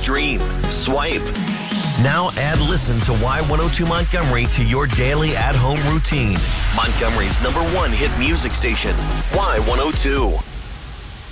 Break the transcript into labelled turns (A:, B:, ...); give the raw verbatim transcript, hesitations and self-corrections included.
A: stream, swipe. Now add Listen to Y one oh two Montgomery to your daily at-home routine. Montgomery's number one hit music station, Y one oh two.